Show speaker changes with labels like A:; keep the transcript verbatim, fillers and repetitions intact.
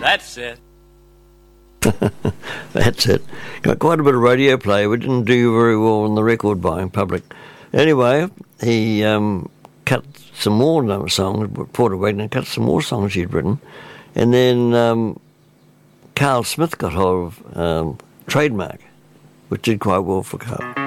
A: That's it.
B: That's it. Got quite a bit of radio play. We didn't do very well in the record buying public. Anyway, he um, cut some more songs. Porter Wagner cut some more songs he'd written, and then um, Carl Smith got hold of um, Trademark, which did quite well for Carl.